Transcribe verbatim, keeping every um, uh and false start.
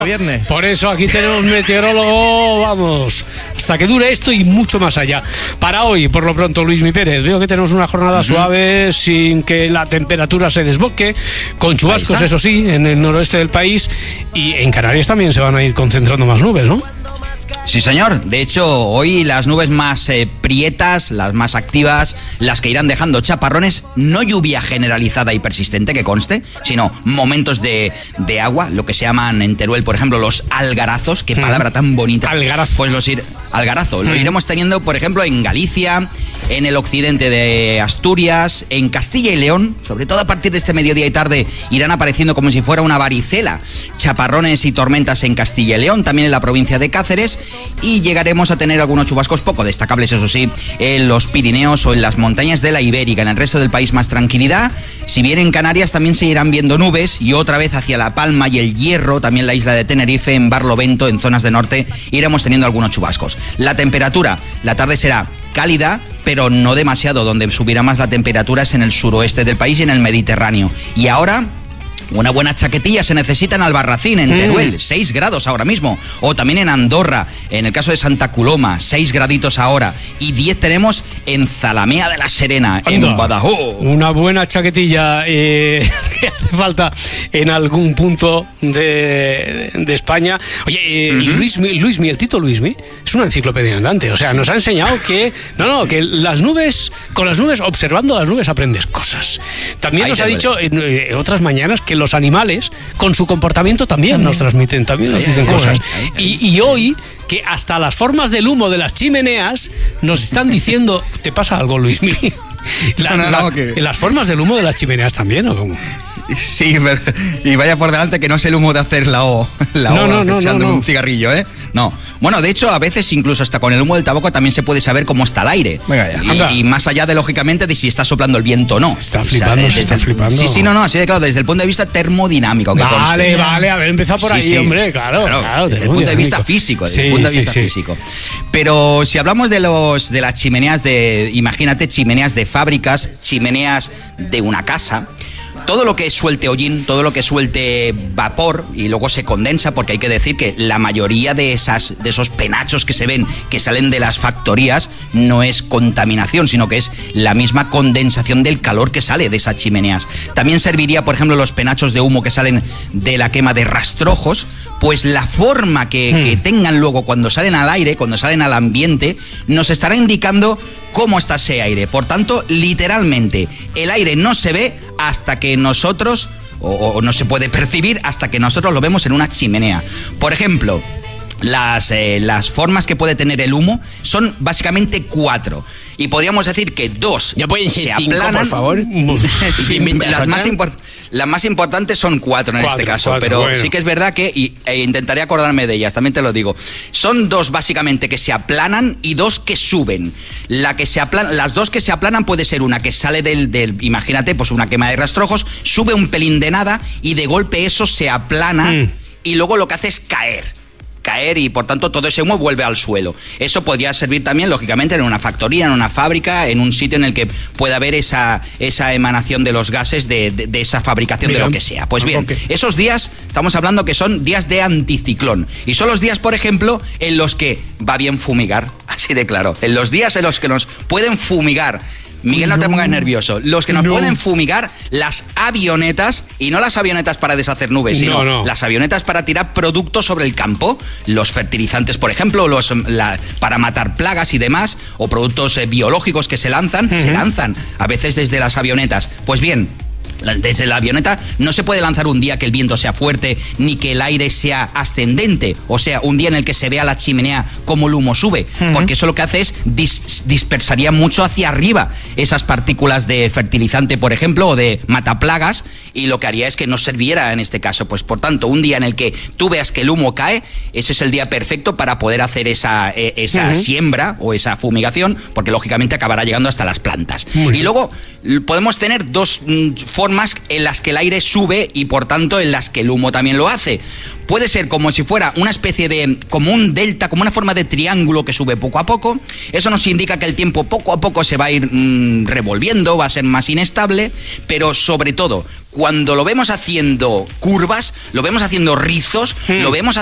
Viernes. Por eso aquí tenemos meteorólogo, vamos, hasta que dure esto y mucho más allá. Para hoy, por lo pronto, Luismi Pérez, veo que tenemos una jornada uh-huh. suave, sin que la temperatura se desboque, con chubascos, eso sí, en el noroeste del país, y en Canarias también se van a ir concentrando más nubes, ¿no? Sí, señor. De hecho, hoy las nubes más eh, prietas, las más activas, las que irán dejando chaparrones, no lluvia generalizada y persistente, que conste, sino momentos de, de agua, lo que se llaman en Teruel, por ejemplo, los algarazos. Qué palabra mm. tan bonita. Algarazo. Pues los ir, algarazo. Mm. Lo iremos teniendo, por ejemplo, en Galicia, en el occidente de Asturias, en Castilla y León, sobre todo a partir de este mediodía y tarde, irán apareciendo como si fuera una varicela. Chaparrones y tormentas en Castilla y León, también en la provincia de Cáceres, y llegaremos a tener algunos chubascos poco destacables, eso sí, en los Pirineos o en las montañas de la Ibérica. En el resto del país más tranquilidad. Si bien en Canarias también se irán viendo nubes, y otra vez hacia La Palma y el Hierro, también la isla de Tenerife, en Barlovento, en zonas de norte, iremos teniendo algunos chubascos. La temperatura, la tarde será cálida, pero no demasiado. Donde subirá más la temperatura es en el suroeste del país y en el Mediterráneo. Y ahora, una buena chaquetilla se necesita en Albarracín, en Teruel, mm. seis grados ahora mismo. O también en Andorra, en el caso de Santa Coloma, seis graditos ahora. Y diez tenemos en Zalamea de la Serena, Anda. en Badajoz. Una buena chaquetilla eh, que hace falta en algún punto de, de España. Oye, eh, uh-huh. Luismi, Luismi, el Tito Luismi, es una enciclopedia andante. O sea, nos ha enseñado que, no, no, que las nubes, con las nubes, observando las nubes aprendes cosas. También Ahí nos ha dicho en, en otras mañanas que los animales, con su comportamiento, también nos transmiten, también nos dicen cosas. Y, y hoy, que hasta las formas del humo de las chimeneas nos están diciendo, ¿te pasa algo, Luismi? La, no, no, la, no, que... ¿Las formas del humo de las chimeneas también o cómo? Sí, y vaya por delante que no es el humo de hacer la O, la no, O no, no, echando no, no. un cigarrillo, ¿eh? No. Bueno, de hecho, a veces incluso hasta con el humo del tabaco también se puede saber cómo está el aire. Venga, ya. Y, y más allá de, lógicamente, de si está soplando el viento o no. Se está flipando, o sea, se está el, flipando. Sí, sí, no, no, así de claro, desde el punto de vista termodinámico. Que vale, conste. vale, haber empezado por sí, ahí, sí. hombre, claro, claro, claro. Desde el punto de vista físico, desde sí, el punto de vista sí, físico. Sí. Pero si hablamos de los de las chimeneas de, imagínate, chimeneas de fábricas, chimeneas de una casa, todo lo que suelte hollín, todo lo que suelte vapor y luego se condensa, porque hay que decir que la mayoría de esas de esos penachos que se ven, que salen de las factorías, no es contaminación, sino que es la misma condensación del calor que sale de esas chimeneas. También serviría, por ejemplo, los penachos de humo que salen de la quema de rastrojos, pues la forma que, hmm. que tengan luego cuando salen al aire, cuando salen al ambiente, nos estará indicando cómo está ese aire. Por tanto, literalmente, el aire no se ve hasta que nosotros, o, o no se puede percibir hasta que nosotros lo vemos en una chimenea. Por ejemplo, las, eh, las formas que puede tener el humo son básicamente cuatro. Y podríamos decir que dos ¿Ya pueden ser se cinco, aplanan. por favor? las, más import- las más importantes son cuatro en cuatro, este caso, cuatro, pero bueno. sí que es verdad que, y, e intentaré acordarme de ellas, también te lo digo, son dos básicamente que se aplanan y dos que suben. La que se aplana, las dos que se aplanan puede ser una que sale del, del, imagínate, pues una quema de rastrojos, sube un pelín de nada y de golpe eso se aplana mm. y luego lo que hace es caer. caer y por tanto todo ese humo vuelve al suelo. Eso podría servir también lógicamente en una factoría, en una fábrica, en un sitio en el que pueda haber esa, esa emanación de los gases de, de, de esa fabricación. Mira, de lo que sea. Pues bien, okay. Esos días estamos hablando que son días de anticiclón y son los días, por ejemplo, en los que va bien fumigar, así de claro, en los días en los que nos pueden fumigar. Miguel, no, no te pongas nervioso. Los que nos no. pueden fumigar las avionetas, y no las avionetas para deshacer nubes, sino no, no. las avionetas para tirar productos sobre el campo, los fertilizantes, por ejemplo, los la, para matar plagas y demás, o productos eh, biológicos que se lanzan, uh-huh. se lanzan a veces desde las avionetas. Pues bien, desde la avioneta no se puede lanzar un día que el viento sea fuerte ni que el aire sea ascendente, o sea, un día en el que se vea la chimenea como el humo sube, uh-huh. porque eso lo que hace es dis- dispersaría mucho hacia arriba esas partículas de fertilizante, por ejemplo, o de mataplagas, y lo que haría es que no serviera en este caso. Pues por tanto, un día en el que tú veas que el humo cae, ese es el día perfecto para poder hacer esa, eh, esa uh-huh. siembra o esa fumigación, porque lógicamente acabará llegando hasta las plantas. Muy y bien. Luego podemos tener dos mm, formas formas en las que el aire sube y por tanto en las que el humo también lo hace. Puede ser como si fuera una especie de, como un delta, como una forma de triángulo que sube poco a poco. Eso nos indica que el tiempo poco a poco se va a ir mmm, revolviendo, va a ser más inestable, pero sobre todo, cuando lo vemos haciendo curvas, lo vemos haciendo rizos, mm. lo vemos